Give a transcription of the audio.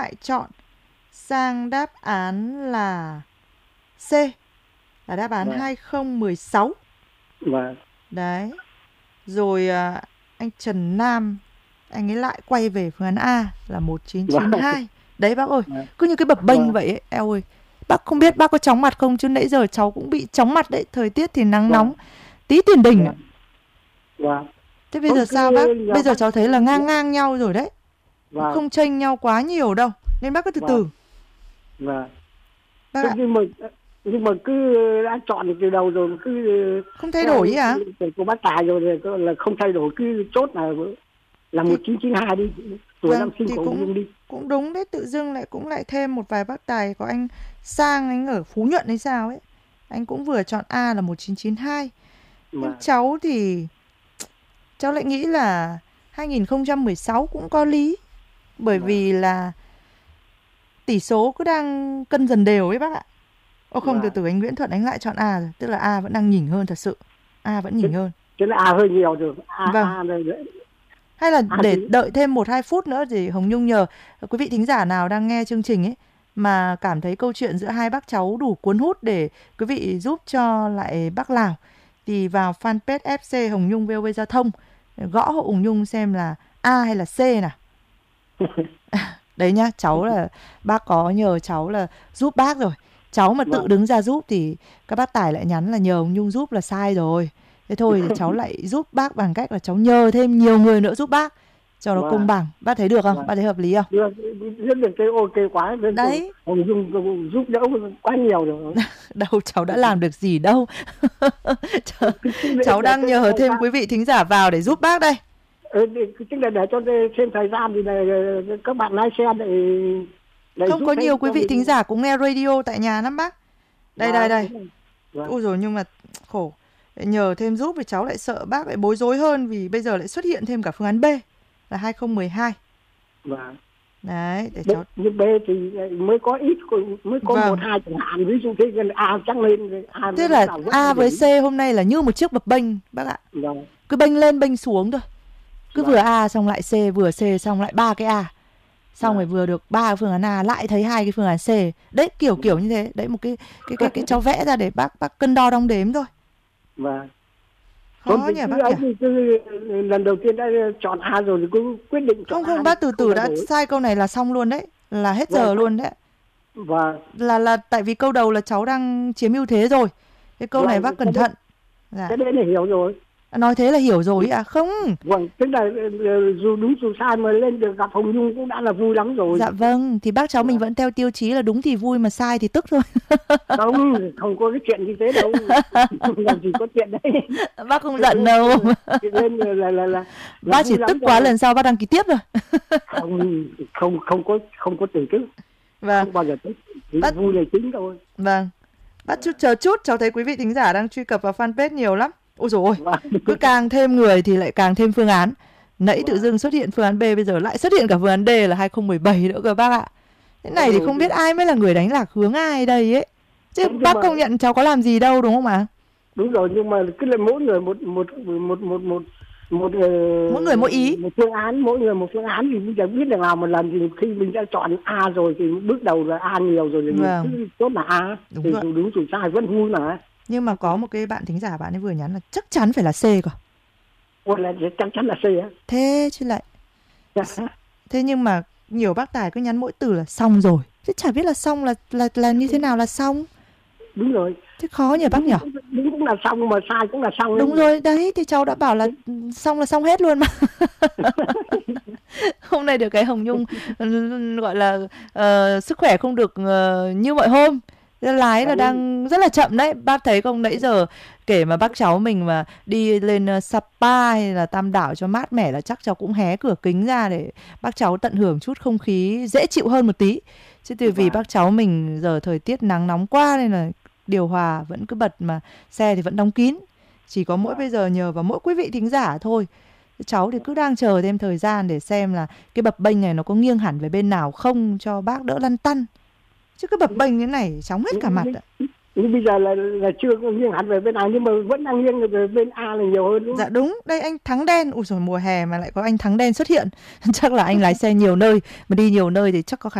lại chọn sang đáp án là C, là đáp án 2016. Vâng. Đấy. Rồi anh Trần Nam, anh ấy lại quay về phương án A là 1992. Đấy bác ơi, cứ như cái bập bênh vậy ấy, eo ơi. Bác không biết bác có chóng mặt không, chứ nãy giờ cháu cũng bị chóng mặt đấy. Thời tiết thì nắng nóng, tí tiền đình ạ. Thế bây giờ sao bác? Bây giờ cháu thấy là ngang ngang nhau rồi đấy, không chênh nhau quá nhiều đâu, nên bác cứ từ từ. Bác ạ. Nhưng mà cứ đã chọn được từ đầu rồi, cứ không thay đổi hả? Của bác Tài rồi là không thay đổi, cứ chốt là 1992 đi. Tuổi năm sinh của Hồng Nhung đi. Cũng đúng đấy, tự dưng cũng lại thêm một vài bác Tài. Có anh Sang, anh ở Phú Nhuận hay sao ấy, anh cũng vừa chọn A là 1992. Nhưng cháu thì cháu lại nghĩ là 2016 cũng có lý. Bởi vì là tỷ số cứ đang cân dần đều ấy bác ạ. Không, từ anh Nguyễn Thuận anh lại chọn A rồi. Tức là A vẫn đang nhỉnh hơn thật sự. A vẫn nhỉnh hơn. Thế là A hơi nhiều rồi. Hay là để đợi thêm 1-2 phút nữa thì Hồng Nhung nhờ quý vị thính giả nào đang nghe chương trình ấy mà cảm thấy câu chuyện giữa hai bác cháu đủ cuốn hút để quý vị giúp cho lại bác Lào, thì vào fanpage FC Hồng Nhung VOV Giao thông, gõ hộ Hồng Nhung xem là A hay là C nào. Đấy nhá, cháu là bác có nhờ cháu là giúp bác rồi. Cháu mà tự đứng ra giúp thì các bác Tài lại nhắn là nhờ Hồng Nhung giúp là sai rồi. Thế thôi thì cháu lại giúp bác bằng cách là cháu nhờ thêm nhiều người nữa giúp bác cho nó công bằng. Bác thấy được không? Bác thấy hợp lý không? Rất được, cái ok quá. Đấy. Hồng Nhung giúp đỡ quá nhiều rồi. Đâu, cháu đã làm được gì đâu. Cháu đang nhờ thêm quý vị thính giả vào để giúp bác đây. Tức là để cho thêm thời gian thì các bạn lái xe để không có nhiều quý vị thính giả cũng nghe radio tại nhà lắm bác. Đây. Ôi rồi, nhưng mà khổ. Nhờ thêm giúp thì cháu lại sợ bác lại bối rối hơn, vì bây giờ lại xuất hiện thêm cả phương án B là 2012. Đấy, để cháu. Nhưng B thì mới có ít, mới có 1-2 chẳng hạn, ví dụ thế A chắc lên. Thế là A với C hôm nay là như một chiếc bập bênh bác ạ. Cứ bênh lên bênh xuống thôi. Cứ vừa A xong lại C, vừa C xong lại 3 cái A. Xong rồi vừa được 3 phương án A lại thấy 2 cái phương án C. Đấy, kiểu như thế. Đấy, một cái cháu vẽ ra để bác cân đo đong đếm thôi. Khó nhỉ bác nhỉ? Lần đầu tiên đã chọn A rồi thì cứ quyết định chọn không, bác từ từ đã sai câu này là xong luôn đấy, là hết giờ luôn đấy. Là tại vì câu đầu là cháu đang chiếm ưu thế rồi. Cái câu này bác cẩn thận. Cái đấy là hiểu rồi. Nói thế là hiểu rồi à? Không. Tức là dù đúng dù sai mà lên được gặp Hồng Nhung cũng đã là vui lắm rồi. Dạ vâng, thì bác cháu mình vẫn theo tiêu chí là đúng thì vui mà sai thì tức thôi. Không có cái chuyện như thế đâu. Làm gì có chuyện đấy. Bác không giận đâu. Lên là bác chỉ tức quá lần sau bác đăng ký tiếp rồi. không có từ tức. Không bao giờ tức. Bác vui là chính thôi. Vâng. Bác chờ chút, cháu thấy quý vị thính giả đang truy cập vào fanpage nhiều lắm. Ôi dồi ôi, cứ càng thêm người thì lại càng thêm phương án. Nãy tự dưng xuất hiện phương án B, bây giờ lại xuất hiện cả phương án D là 2017 nữa cơ bác ạ. Thế này thì không biết ai mới là người đánh lạc hướng ai đây ấy. Chứ bác công nhận cháu có làm gì đâu đúng không ạ? Đúng rồi, nhưng mà cứ là mỗi người mỗi người mỗi ý. Một phương án, mỗi người một phương án thì bây giờ biết là nào một lần thì khi mình đã chọn A rồi thì bước đầu là A nhiều rồi thì cứ chốt là A. Đúng rồi. Đúng chủ sai vẫn vui mà. Nhưng mà có một cái bạn thính giả, bạn ấy vừa nhắn là chắc chắn phải là C cơ. Ủa là chắc chắn là C á? Thế chứ lại. Thế nhưng mà nhiều bác Tài cứ nhắn mỗi từ là xong rồi. Thế chả biết là xong là như thế nào là xong. Đúng rồi. Thế khó nhỉ bác nhỉ? Đúng cũng là xong mà sai cũng là xong. Đúng rồi, đấy thì cháu đã bảo là xong hết luôn mà. Hôm nay được cái Hồng Nhung gọi là sức khỏe không được như mọi hôm. Lái là đang rất là chậm đấy. Bác thấy không, nãy giờ kể mà bác cháu mình mà đi lên Sapa hay là Tam Đảo cho mát mẻ là chắc cháu cũng hé cửa kính ra để bác cháu tận hưởng chút không khí dễ chịu hơn một tí. Chứ từ vì bác cháu mình giờ thời tiết nắng nóng quá nên là điều hòa vẫn cứ bật mà xe thì vẫn đóng kín. Chỉ có mỗi bây giờ nhờ vào mỗi quý vị thính giả thôi. Cháu thì cứ đang chờ thêm thời gian để xem là cái bập bênh này nó có nghiêng hẳn về bên nào không cho bác đỡ lăn tăn. Chứ cái bập bênh thế này chóng hết cả mặt ạ. Nhưng bây giờ là chưa có nghiêng hẳn về bên nào, nhưng mà vẫn đang nghiêng về bên A là nhiều hơn đúng không? Dạ đúng, đây anh Thắng Đen. Ui dồi, mùa hè mà lại có anh Thắng Đen xuất hiện. Chắc là anh lái xe nhiều nơi, mà đi nhiều nơi thì chắc có khả